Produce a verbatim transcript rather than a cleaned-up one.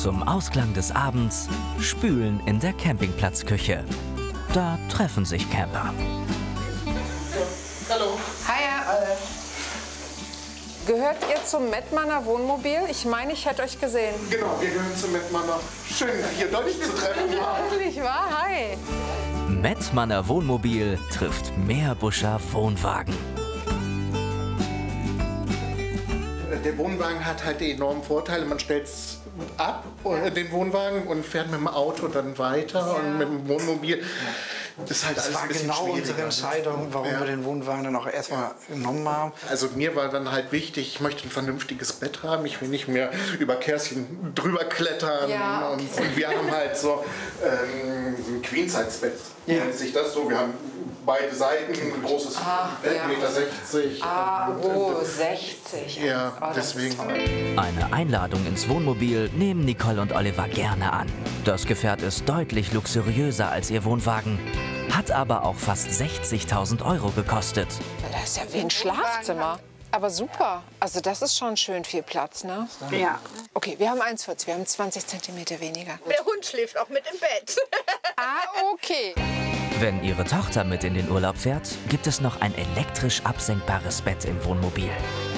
Zum Ausklang des Abends spülen in der Campingplatzküche. Da treffen sich Camper. Hallo. Hi. Gehört ihr zum Mettmanner Wohnmobil? Ich meine, ich hätte euch gesehen. Genau, wir gehören zum Mettmanner. Schön, hier deutlich zu treffen. Wirklich wahr? Hi. Mettmanner Wohnmobil trifft Meerbuscher Wohnwagen. Der Wohnwagen hat halt die enormen Vorteile. Man stellt es ab, ja. den Wohnwagen, und fährt mit dem Auto dann weiter. Ja. Und mit dem Wohnmobil. Das ist halt das alles war ein bisschen genau unsere Entscheidung, warum ja. wir den Wohnwagen dann auch erstmal genommen haben. Also mir war dann halt wichtig, ich möchte ein vernünftiges Bett haben. Ich will nicht mehr über Kerstin drüber klettern. Ja, okay. und, und wir haben halt so ähm, ein Queen-Size-Bett. Ja. Nennt sich das so. Wir haben beide Seiten, ein großes ah, Bett, ja. Meter sechzig. Ah, oh, sechzig. Ja, oh, deswegen. Eine Einladung ins Wohnmobil nehmen Nicole und Oliver gerne an. Das Gefährt ist deutlich luxuriöser als ihr Wohnwagen, hat aber auch fast sechzigtausend Euro gekostet. Das ist ja wie ein Schlafzimmer. Aber super. Also das ist schon schön viel Platz, ne? Ja. Okay, wir haben eins vierzig, wir haben zwanzig Zentimeter weniger. Der Hund schläft auch mit im Bett. Ah, okay. Wenn ihre Tochter mit in den Urlaub fährt, gibt es noch ein elektrisch absenkbares Bett im Wohnmobil.